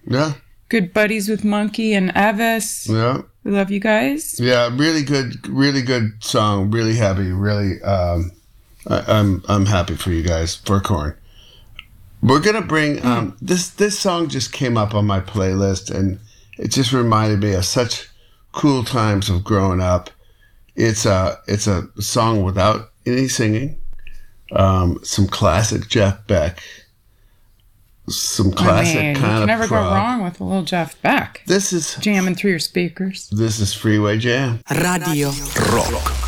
Yeah. Good buddies with Monkey and Avis. Yeah. We love you guys. Yeah, really good song. Really happy. Really, I'm happy for you guys, for Korn. We're gonna bring this song just came up on my playlist, and it just reminded me of such cool times of growing up. It's a song without any singing. Some classic Jeff Beck. Some classic kind of prog. You can never go wrong with a little Jeff Beck. This is jamming through your speakers. This is Freeway Jam. Radio Rock.